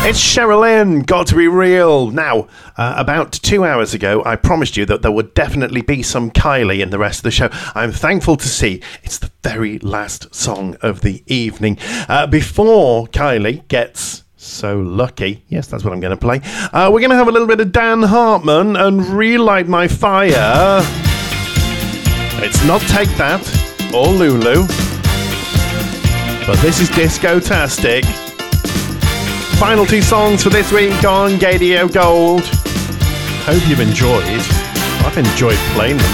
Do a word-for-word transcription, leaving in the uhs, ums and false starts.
It's Sherilyn, Got to Be Real. Now, uh, about two hours ago, I promised you that there would definitely be some Kylie in the rest of the show. I'm thankful to see it's the very last song of the evening. Uh, before Kylie gets so lucky, yes, that's what I'm going to play, uh, we're going to have a little bit of Dan Hartman and Relight My Fire. It's not Take That or Lulu, but this is Disco-tastic. Final two songs for this week on Gadio Gold. Hope you've enjoyed. I've enjoyed playing them.